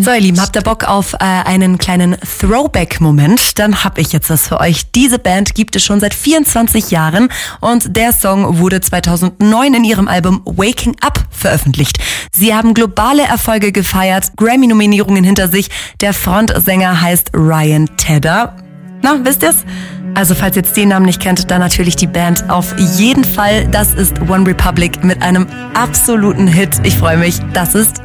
So, ihr Lieben, habt ihr Bock auf einen kleinen Throwback-Moment? Dann hab ich jetzt was für euch. Diese Band gibt es schon seit 24 Jahren und der Song wurde 2009 in ihrem Album Waking Up veröffentlicht. Sie haben globale Erfolge gefeiert, Grammy-Nominierungen hinter sich. Der Frontsänger heißt Ryan Tedder. Na, wisst ihr's? Also falls ihr jetzt den Namen nicht kennt, dann natürlich die Band auf jeden Fall. Das ist One Republic mit einem absoluten Hit. Ich freue mich. Das ist